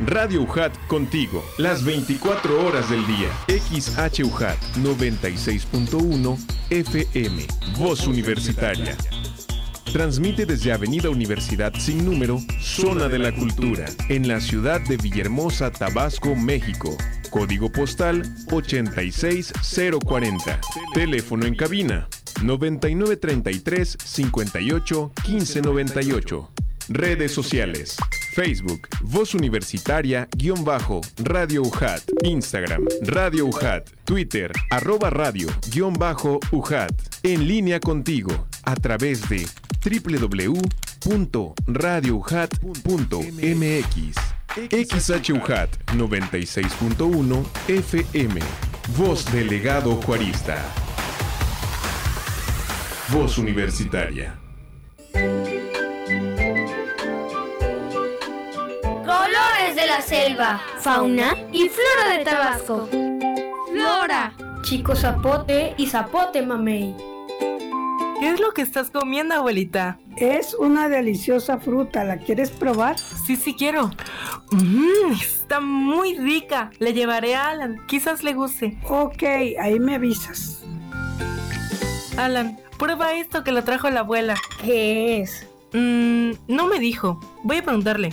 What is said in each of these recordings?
Radio UJAT contigo, las 24 horas del día. XHUJAT 96.1 FM, Voz Universitaria. Transmite desde Avenida Universidad sin número, Zona de la Cultura, en la ciudad de Villahermosa, Tabasco, México. Código postal 86040. Teléfono en cabina 9933 58 1598. Redes sociales: Facebook, Voz Universitaria _Radio UJAT, Instagram, Radio UJAT, Twitter, @radio_UJAT. En línea contigo, a través de www.radioujat.mx. XHUJAT 96.1 FM, Voz Delegado Juarista. Voz Universitaria. Colores de la selva, fauna y flora de Tabasco. Flora, Chico Zapote y Zapote Mamey. ¿qué es lo que estás comiendo, abuelita? Es una deliciosa fruta, ¿la quieres probar? Sí, quiero. Está muy rica. Le llevaré a Alan, quizás le guste. Ok, ahí me avisas. Alan, prueba esto que lo trajo la abuela. ¿Qué es? No me dijo. Voy a preguntarle.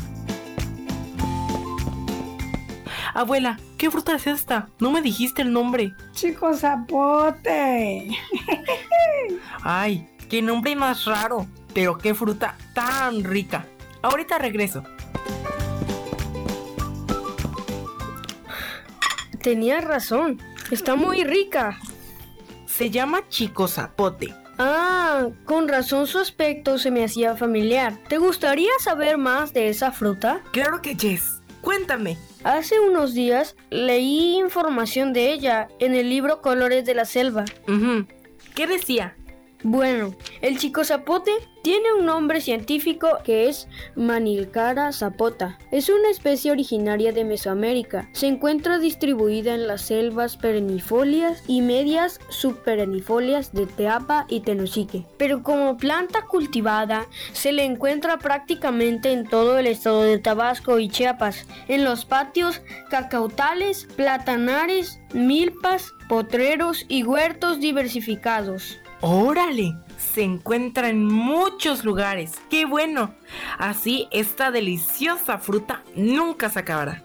Abuela, ¿qué fruta es esta? No me dijiste el nombre. Chico Zapote. Ay, qué nombre más raro. Pero qué fruta tan rica. Ahorita regreso. Tenías razón, está muy rica. Se llama Chico Zapote. Ah, con razón su aspecto se me hacía familiar. ¿Te gustaría saber más de esa fruta? Claro que yes. Cuéntame. Hace unos días leí información de ella en el libro Colores de la Selva. ¿Qué decía? Bueno, el chico zapote tiene un nombre científico que es Manilcara zapota. Es una especie originaria de Mesoamérica. Se encuentra distribuida en las selvas perennifolias y medias subperennifolias de Teapa y Tenosique. Pero como planta cultivada, se le encuentra prácticamente en todo el estado de Tabasco y Chiapas, en los patios cacautales, platanares, milpas, potreros y huertos diversificados. ¡Órale! Se encuentra en muchos lugares. ¡Qué bueno! Así esta deliciosa fruta nunca se acabará.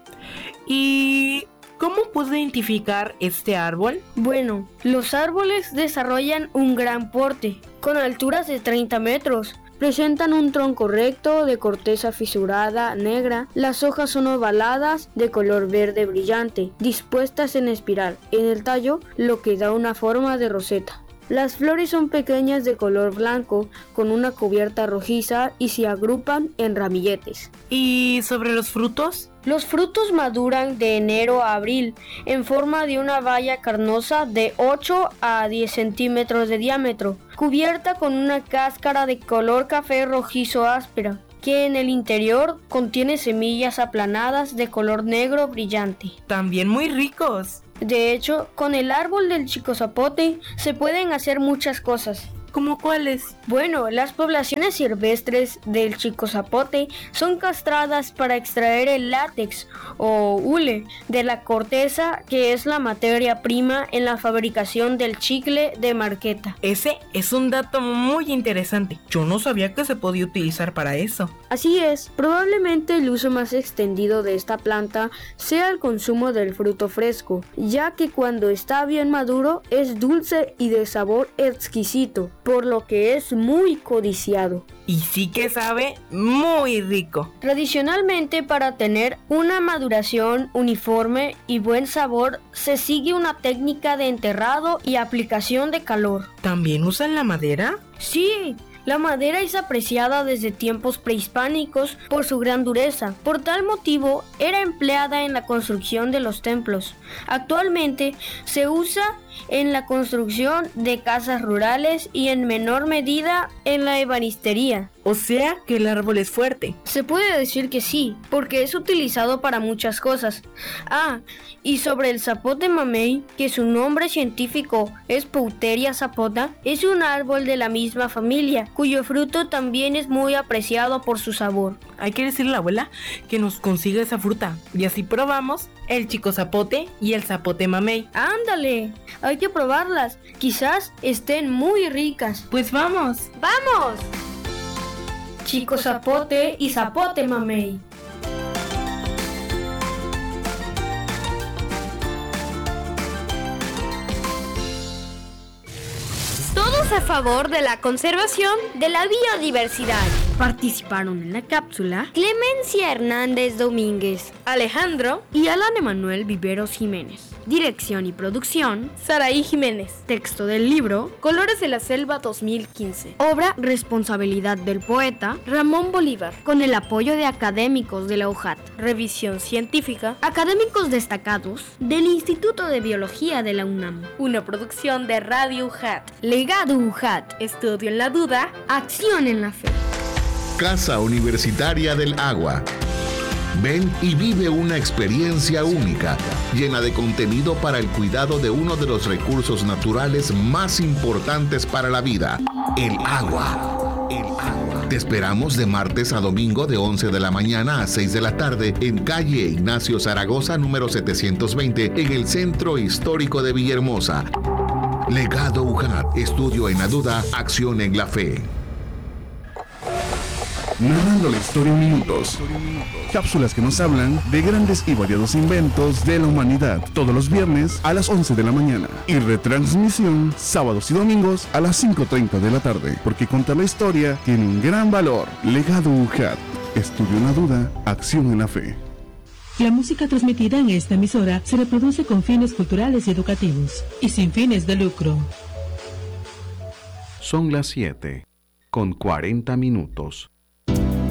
¿Y cómo puedo identificar este árbol? Bueno, los árboles desarrollan un gran porte, con alturas de 30 metros. Presentan un tronco recto, de corteza fisurada, negra. Las hojas son ovaladas, de color verde brillante, dispuestas en espiral en el tallo, lo que da una forma de roseta. Las flores son pequeñas de color blanco, con una cubierta rojiza y se agrupan en ramilletes. ¿Y sobre los frutos? Los frutos maduran de enero a abril, en forma de una baya carnosa de 8 a 10 centímetros de diámetro, cubierta con una cáscara de color café rojizo áspera, que en el interior contiene semillas aplanadas de color negro brillante. También muy ricos. De hecho, con el árbol del chico zapote se pueden hacer muchas cosas. ¿Cómo cuáles? Bueno, las poblaciones silvestres del chico zapote son castradas para extraer el látex o hule de la corteza, que es la materia prima en la fabricación del chicle de marqueta. Ese es un dato muy interesante. Yo no sabía que se podía utilizar para eso. Así es, probablemente el uso más extendido de esta planta sea el consumo del fruto fresco, ya que cuando está bien maduro es dulce y de sabor exquisito, por lo que es muy codiciado. Y sí que sabe muy rico. Tradicionalmente, para tener una maduración uniforme y buen sabor, se sigue una técnica de enterrado y aplicación de calor. ¿También usan la madera? Sí. La madera es apreciada desde tiempos prehispánicos por su gran dureza. Por tal motivo, era empleada en la construcción de los templos. Actualmente, se usa en la construcción de casas rurales y en menor medida en la ebanistería. O sea que el árbol es fuerte. Se puede decir que sí, porque es utilizado para muchas cosas. Y sobre el zapote mamey, que su nombre científico es Pouteria zapota, es un árbol de la misma familia, cuyo fruto también es muy apreciado por su sabor. hay que decirle a la abuela que nos consiga esa fruta. Y así probamos el chico zapote y el zapote mamey. ¡Ándale! Hay que probarlas. Quizás estén muy ricas. Pues vamos. ¡Vamos! Chico zapote y zapote mamey. Todos a favor de la conservación de la biodiversidad. Participaron en la cápsula Clemencia Hernández Domínguez, Alejandro y Alan Emanuel Viveros Jiménez. Dirección y producción, Saraí Jiménez. texto del libro, Colores de la Selva 2015. obra responsabilidad del poeta, Ramón Bolívar. con el apoyo de académicos de la UJAT, Revisión científica. académicos destacados del Instituto de Biología de la UNAM. Una producción de Radio UJAT. Legado UJAT, Estudio en la duda. acción en la fe. Casa Universitaria del Agua. Ven y vive una experiencia única, llena de contenido para el cuidado de uno de los recursos naturales más importantes para la vida, el agua. Te esperamos de martes a domingo de 11 de la mañana a 6 de la tarde en calle Ignacio Zaragoza número 720 en el Centro Histórico de Villahermosa. Legado UJAT, estudio en la duda, acción en la fe. Narrando la historia en minutos. Cápsulas que nos hablan de grandes y variados inventos de la humanidad. Todos los viernes a las 11 de la mañana. Y retransmisión sábados y domingos a las 5:30 de la tarde. Porque contar la historia tiene un gran valor. Legado UJAT. Estudio en la duda, acción en la fe. La música transmitida en esta emisora se reproduce con fines culturales y educativos y sin fines de lucro. Son las 7:40.